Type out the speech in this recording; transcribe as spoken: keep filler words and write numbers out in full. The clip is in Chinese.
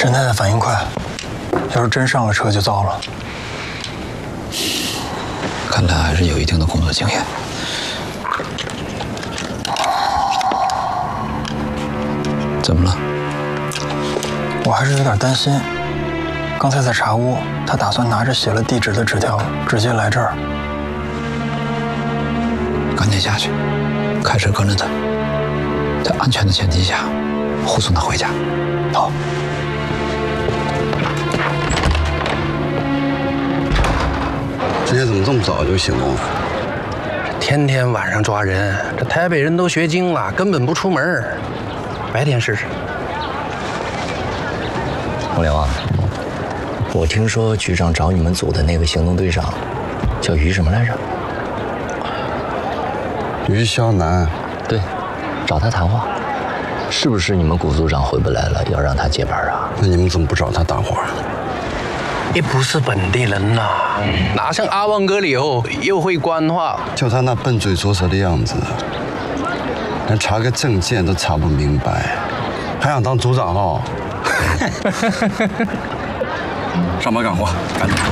陈太太反应快，要是真上了车就糟了。 看来还是有一定的工作经验。怎么了？ 我还是有点担心。刚才在茶屋，他打算拿着写了地址的纸条直接来这儿。 赶紧下去，开车跟着他，在安全的前提下护送他回家。 好。 今天怎么这么早就行动了？ 天天晚上抓人，这台北人都学精了，根本不出门。白天试试。 洪流啊，我听说局长找你们组的那个行动队长叫于什么来着？ 于肖南。 对，找他谈话。是不是你们谷组长回不来了，要让他接班啊？ 那你们怎么不找他搭伙？ 也不是本地人呐、啊，哪像阿旺哥柳又会官话。 就他那笨嘴拙舌的样子，连查个证件都查不明白，还想当组长哦？ 上班干活，赶紧。